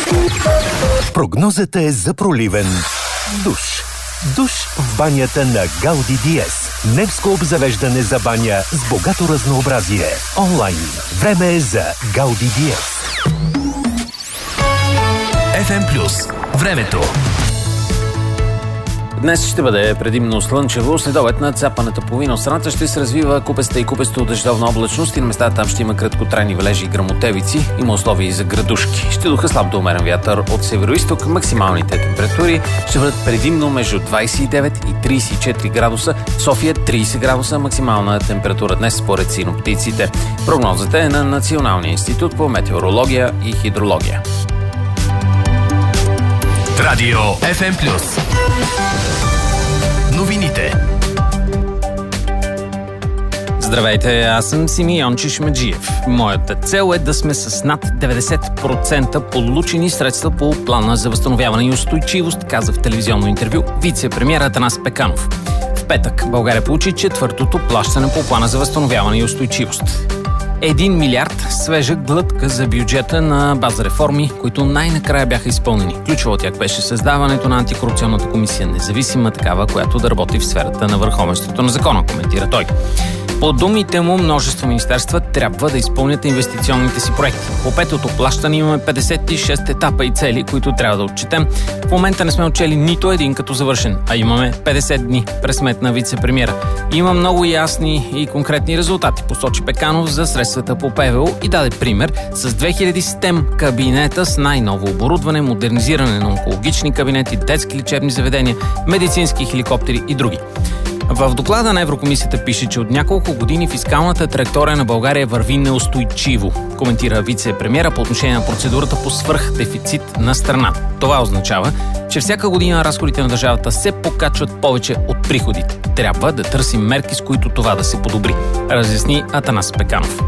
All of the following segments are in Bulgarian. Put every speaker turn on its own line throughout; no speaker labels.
Прогнозата е за проливен душ. Душ в банята на Гауди Диез. Невско обзавеждане за баня с богато разнообразие. Онлайн. Време е за Гауди Диез.
FM+. Времето.
Днес ще бъде предимно слънчево. Следобед на цапаната половина от страната ще се развива купеста и купесто дъждовна облачност и на места там ще има краткотрайни валежи и грамотевици. Има условия и за градушки. Ще духа слаб до умерен вятър от североизток. Максималните температури ще бъдат предимно между 29 и 34 градуса. В София 30 градуса максимална температура днес според синоптиците. Прогнозата е на Националния институт по метеорология и хидрология.
Радио FM+. Новините.
Здравейте, аз съм Симеон Чешмеджиев. Моята цел е да сме с над 90% получени средства по плана за възстановяване и устойчивост, каза в телевизионно интервю вице-премиер Атанас Пеканов. В петък България получи четвъртото плащане по плана за възстановяване и устойчивост. 1 милиард свежа глътка за бюджета на база реформи, които най-накрая бяха изпълнени. Ключово от тях беше създаването на антикорупционната комисия, независима такава, която да работи в сферата на върховенството на закона, коментира той. По думите му, множество министерства трябва да изпълнят инвестиционните си проекти. По петото плащане имаме 56 етапа и цели, които трябва да отчетем. В момента не сме отчели нито един като завършен, а имаме 50 дни, пресметна вице-премиера. Има много ясни и конкретни резултати, посочи Пеканов за средствата по ПВО и даде пример с 2000 STEM кабинета с най-ново оборудване, модернизиране на онкологични кабинети, детски лечебни заведения, медицински хеликоптери и други. В доклада на Еврокомисията пише, че от няколко години фискалната траектория на България върви неустойчиво, коментира вице-премиера по отношение на процедурата по свръхдефицит на страната. Това означава, че всяка година разходите на държавата се покачват повече от приходите. Трябва да търсим мерки, с които това да се подобри, разясни Атанас Пеканов.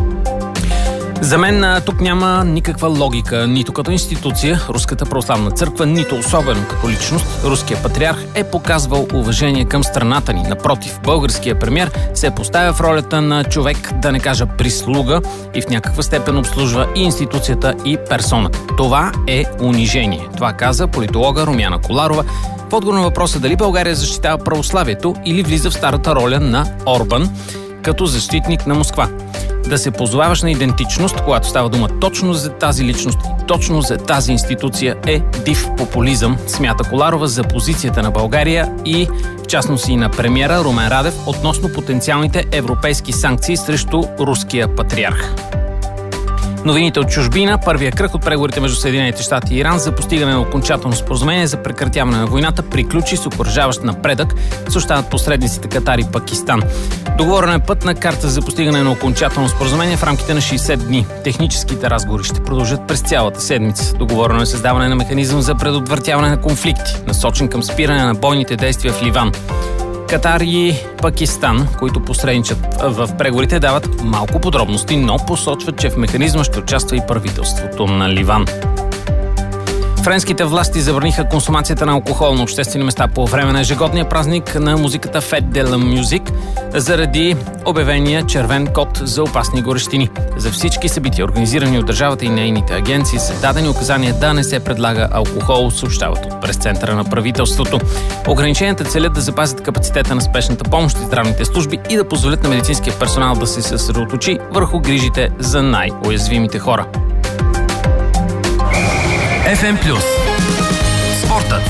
За мен тук няма никаква логика, нито като институция, Руската православна църква, нито особено като личност. Руският патриарх е показвал уважение към страната ни. Напротив, българският премиер се поставя в ролята на човек, да не кажа прислуга, и в някаква степен обслужва и институцията, и персоната. Това е унижение. Това каза политолога Румяна Коларова в отговор на въпроса дали България защитава православието или влиза в старата роля на Орбан като защитник на Москва. Да се позоваваш на идентичност, когато става дума точно за тази личност и точно за тази институция, е див популизъм, смята Коларова за позицията на България и в частност и на премиера Румен Радев относно потенциалните европейски санкции срещу руския патриарх. Новините от чужбина. Първия кръг от преговорите между Съединените щати и Иран за постигане на окончателно споразумение за прекратяване на войната приключи с окуражаващ напредък, съобщават посредниците Катар и Пакистан. Договорена е пътна карта за постигане на окончателно споразумение в рамките на 60 дни. Техническите разговори ще продължат през цялата седмица. Договорено е създаване на механизъм за предотвратяване на конфликти, насочен към спиране на бойните действия в Ливан. Катар и Пакистан, които посредничат в преговорите, дават малко подробности, но посочват, че в механизма ще участва и правителството на Ливан. Френските власти забраниха консумацията на алкохол на обществени места по време на ежегодния празник на музиката Fête de la Musique заради обявения червен код за опасни горещини. За всички събития, организирани от държавата и нейните агенции, са дадени указания да не се предлага алкохол, съобщават от пресцентъра на правителството. Ограниченията целят да запазят капацитета на спешната помощ и здравните служби и да позволят на медицинския персонал да се съсредоточи върху грижите за най-уязвимите хора.
FM+. Спортът.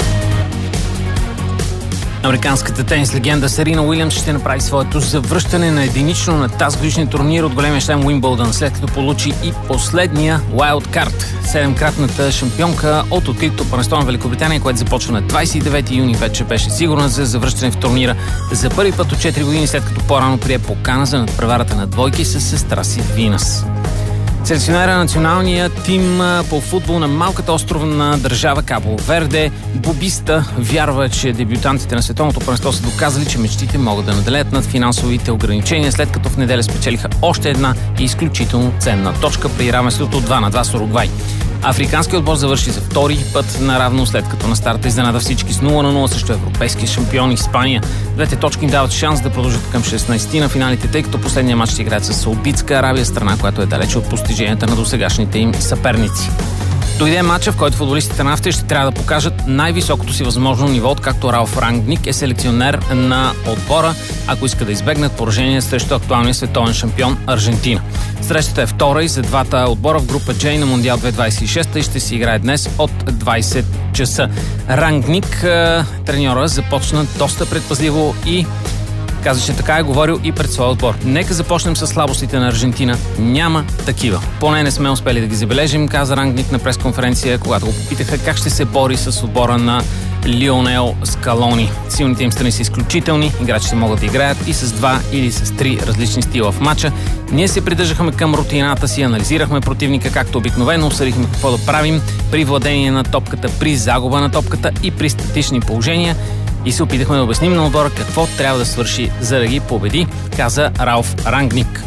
Американската тенис легенда Серина Уилямс ще направи своето завръщане на единично на тазгодишния турнир от големия шлем Уимбълдън, след като получи и последния уайлд карт. 7-кратната шампионка от откритото първенство на Великобритания, което започва на 29 юни, вече беше сигурна за завръщане в турнира за първи път от 4 години, след като по-рано прие покана за надпреварата на двойки с сестра си Винас. Селекционера на националния тим по футбол на малката островна държава Кабо Верде, Бобиста, вярва, че дебютантите на световното първенство са доказали, че мечтите могат да надделеят над финансовите ограничения, след като в неделя спечелиха още една изключително ценна точка при равенството 2-2 с Уругвай. Африканският отбор завърши за втори път наравно, след като на старта изненада всички с 0-0 срещу европейския шампион Испания. Двете точки им дават шанс да продължат към 16 на финалите, тъй като последния матч ще играят с Саудитска Арабия, страна, която е далече от постиженията на досегашните им съперници. Дойде матча, в който футболистите на Австрия ще трябва да покажат най-високото си възможно ниво, откакто Ралф Рангник е селекционер на отбора, ако иска да избегнат поражение срещу актуалния световен шампион Аржентина. Срещата е втора и за двата отбора в група J на Мондиал 2026 и ще се играе днес от 20 часа. Рангник, треньора, започна доста предпазливо и каза, че така е говорил и пред своя отбор. Нека започнем с слабостите на Аржентина. Няма такива. Поне не сме успели да ги забележим, каза Рангник на пресконференция, когато го попитаха как ще се бори с отбора на Лионел Скалони. Силните им страни са изключителни, играчите могат да играят и с 2 или с 3 различни стила в матча. Ние се придържахме към рутината си, анализирахме противника както обикновено, усърдихме какво да правим при владение на топката, при загуба на топката и при статични положения и се опитахме да обясним на отбора какво трябва да свърши, за да ги победи, каза Ралф Рангник.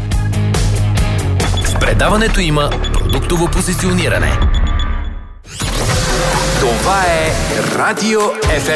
В предаването има продуктово позициониране. Това е Радио FM+.